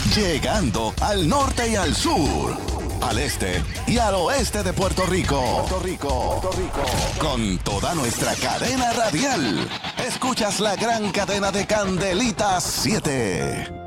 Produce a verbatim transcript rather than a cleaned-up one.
Llegando al norte y al sur, al este y al oeste de Puerto Rico. Puerto Rico, Puerto Rico. Con toda nuestra cadena radial. Escuchas la gran cadena de Candelitas siete.